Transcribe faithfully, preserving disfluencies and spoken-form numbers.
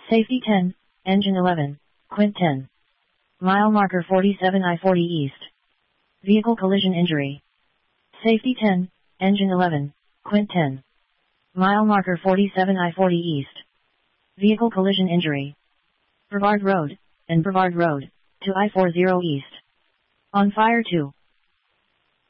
Safety ten, Engine eleven, Quint ten. Mile marker forty-seven I forty East. Vehicle collision injury. Safety ten, Engine eleven, Quint ten. Mile marker forty-seven I forty East. Vehicle collision injury. Brevard Road, and Brevard Road, to I forty East. On fire two.